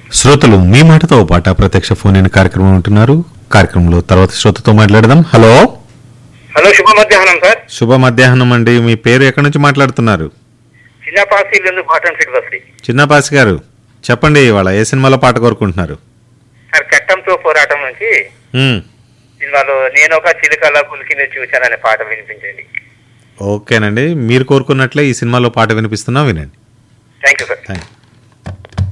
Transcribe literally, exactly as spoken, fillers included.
శ్రోతలు మీ మాటతో పాట ప్రత్యక్ష ఫోన్ ఇన్ కార్యక్రమం ఉంటున్నారు. కార్యక్రమంలో తర్వాత శ్రోతతో మాట్లాడదాం. హలో హలో, శుభ మధ్యాహ్నం సార్. శుభ మధ్యాహ్నం అండి. మీ పేరు ఎక్కడి నుంచి మాట్లాడుతున్నారు? చిన్నపాసి కాటన్ ఫిట్ బస్తి. చిన్నపాసి గారు చెప్పండి, ఇవాళ ఏ సినిమాలో పాట కోరుకుంటున్నారు? సార్, చట్టంతో పోరాటం నుంచి మ్మ్. సినిమాలో నేను ఒక చిలుకల పులికిని చూశాననే పాట వినిపించండి. ఓకేనండి, మీరు కోరుకున్నట్లే ఈ సినిమాలో పాట వినిపిస్తున్నా, వినండి. Thank you sir. Thank you.